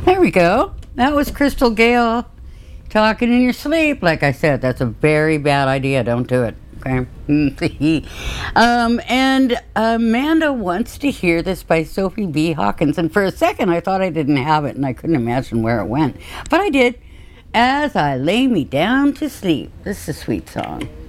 There we go. That was Crystal Gale talking in your sleep. Like I said, that's a very bad idea. Don't do it. Okay. And Amanda wants to hear this by Sophie B. Hawkins. And for a second, I thought I didn't have it, and I couldn't imagine where it went. But I did. As I lay me down to sleep. This is a sweet song.